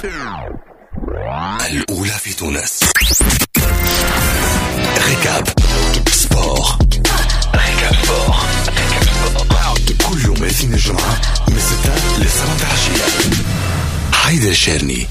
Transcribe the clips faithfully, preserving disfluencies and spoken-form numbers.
الأولى في تونس. ركاب سبور. ركاب سبور. كل يوم اثنين الجمعة من ستة لسبعة العشية. حيدر الشرني.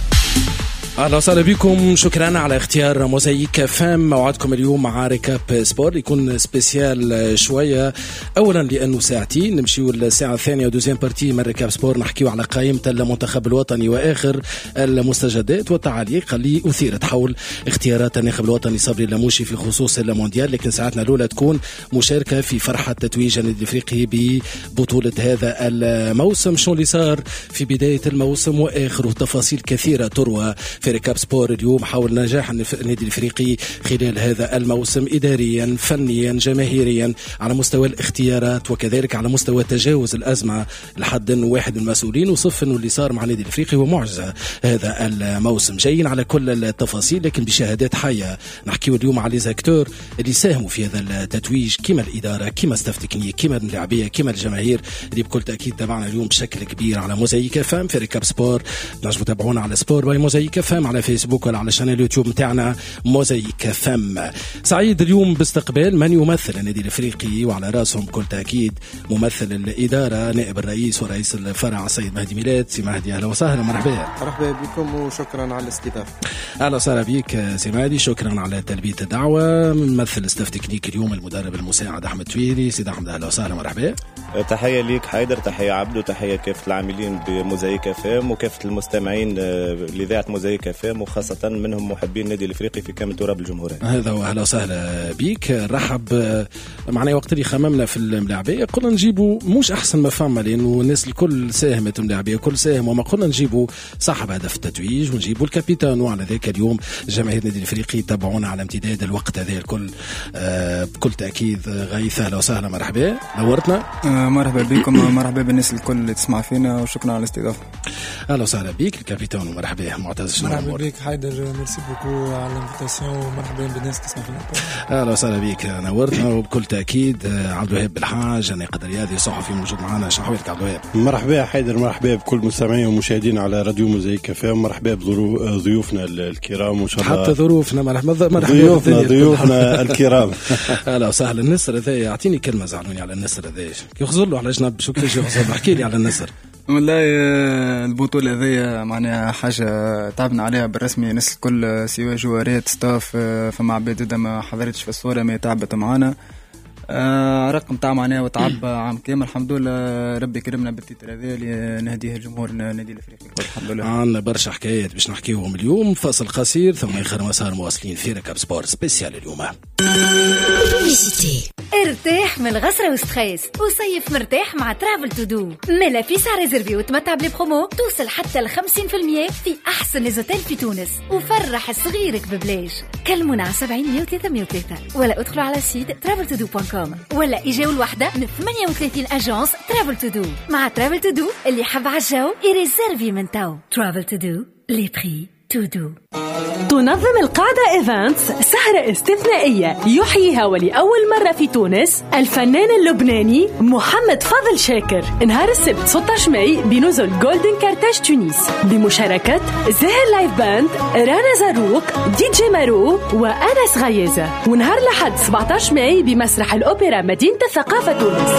أهلا وسهلا بكم، شكرا على اختيار موزايك فام. موعدكم اليوم مع ركاب سبور يكون سبيسيال شوية، أولا لأنه ساعتين نمشيو الساعة الثانية ودوزين بارتي من ركاب سبور نحكيو على قائمة المنتخب الوطني وآخر المستجدات والتعليق اللي أثيرت حول اختيارات الناخب الوطني صبري اللاموشي في خصوص المونديال. لكن ساعتنا الأولى تكون مشاركة في فرحة تتويج النادي الأفريقي ببطولة هذا الموسم، شو اللي صار في بداية الموسم وآخره. تفاصيل كثيرة تروى في ركاب سبور اليوم حول نجاح النادي الافريقي خلال هذا الموسم، اداريا فنيا جماهيريا على مستوى الاختيارات، وكذلك على مستوى تجاوز الازمه لحد واحد من المسؤولين وصف انه اللي صار مع النادي الافريقي هو معجزه هذا الموسم. جايين على كل التفاصيل لكن بشهادات حيه نحكيو اليوم على ليزاكتور اللي ساهموا في هذا التتويج، كما الاداره كما ستاف تكنيك كما اللاعبيه كما الجماهير اللي بكل تاكيد تابعنا اليوم بشكل كبير على موزايك فام في ركاب سبور. نجموا تابعونا على سبور باي موزايك فام على فيسبوك ولا على شانل يوتيوب متاعنا موزايك فم. سعيد اليوم باستقبال من يمثل النادي الافريقي وعلى راسهم بكل تاكيد ممثل الاداره نائب الرئيس ورئيس الفرع السيد مهدي ميلاد. سي مهدي اهلا وسهلا، مرحبا. مرحبا بكم وشكرا على الاستضافه. اهلا وسهلا بك سي مهدي، شكرا على تلبيه الدعوه. ممثل ستاف تكنيك اليوم المدرب المساعد احمد تويلي. سيد احمد اهلا وسهلا، مرحبا. تحيه ليك حيدر، تحيه عبدو، تحيه كافه العاملين بموزايك فام وكافه المستمعين لإذاعة موزايك فام وخاصة منهم محبين النادي الافريقي في كامل تراب الجمهورية. هذا واهلا وسهلا بيك. رحب معنا. وقت اللي خممنا في الملاعبيه قلنا نجيبوا مش احسن ما فما، لانه الناس الكل ساهمت الملاعبيه كل ساهم، وما قلنا نجيبوا صاحب هدف التتويج ونجيبوا الكابيتان. وعلى ذاك اليوم جماهير النادي الافريقي يتابعونا على امتداد الوقت هذا الكل. آه بكل تاكيد غيث اهلا وسهلا، مرحبا، نورتنا. آه مرحبا بكم، مرحبا بالناس الكل اللي تسمع فينا وشكرا على الاستضافه. اهلا وسهلا بيك الكابيتان ومرحبا معتز. مرحبا بك حيدر، ميرسي بوكو على الانفيتاسيون ومرحبا بالناس تسمع فينا. اهلا وسهلا بك، نورتنا. وبكل تاكيد عبد الوهاب بالحاج الناقد الرياضي صحفي موجود معنا. شحويتك عبد الوهاب؟ مرحبا حيدر، مرحبا بكل مستمعين ومشاهدين على راديو موزايك فام. مرحبا بضيوفنا الكرام وان شاء الله حتى ظروفنا. مرحبا ضيوفنا ضيوفنا الكرام. اهلا وسهلا. النسر ذا اعطيني كلمه زعلوني على النسر ذا، يخزر له على جنب شو كيفاش يخزر؟ احكي لي على النسر. والله البطولة ذي معناها حاجة تعبنا عليها بالرسمي، ناس الكل سواء جوارات ستاف فما عباد إذا ما حضرتش في الصورة ما تعبت معنا. آه رقم تاع معناها وتعب عام كامل. الحمد لله ربي كرمنا بالتيتر هذا اللي نهديه الجمهور النادي الافريقي. الحمد لله. عندنا برشا حكايات باش نحكيوهم اليوم. فاصل قصير ثم اخر مسار مواصلين في ركاب سبور سبيسيال اليوم. ارتاح من الغسرة وستريس وصيف مرتاح مع ترافل تو دو. ملا في ساعة ريزرفي وتمتع بلي توصل حتى لخمسين في المية في أحسن نزوتيل في تونس، وفرح صغيرك ببلاش. كلمونا على سبعين مية وثلاثة مية وثلاثة ولا ادخلوا على سيت ترافل تو دو دوت كوم ولا إجاو الوحدة من ثمانية وثلاثين أجانس ترافل تو دو. مع ترافل تو دو اللي حب عالجو يريزرفي من تو. ترافل تو دو لي بري تو دو. تنظم القاعدة إيفنتس سهرة استثنائية يحييها ولأول مرة في تونس الفنان اللبناني محمد فاضل شاكر نهار السبت ستة عشر ماي بنزل جولدن كارتاج تونس بمشاركة زاهر لايف باند، رانا زاروق، دي جي مارو وأنس غيازة. ونهار لحد سبعة عشر ماي بمسرح الأوبرا مدينة الثقافة تونس